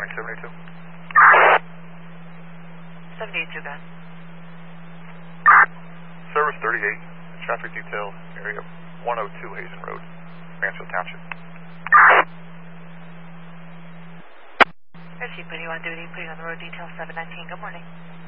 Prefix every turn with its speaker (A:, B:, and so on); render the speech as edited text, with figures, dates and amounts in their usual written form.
A: 72.
B: 72, gun.
A: Service 38, traffic detail, area 102 Hazen Road, Mansfield Township.
B: If you put you on duty, put you on the road detail 719. Good morning.